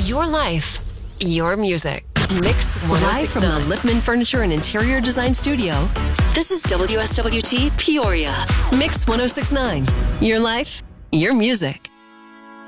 Your life, your music. Mix 1069. Live from the Lipman Furniture and Interior Design Studio, this is WSWT Peoria. Mix 1069. Your life, your music.